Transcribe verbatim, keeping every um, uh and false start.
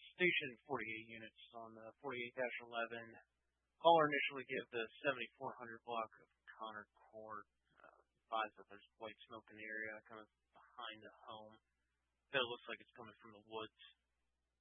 station forty-eight units on the forty-eight dash eleven. Caller initially gave the seventy-four hundred block of Connor Court. Uh, advised that there's white smoke in the area coming behind the home. It looks like it's coming from the woods.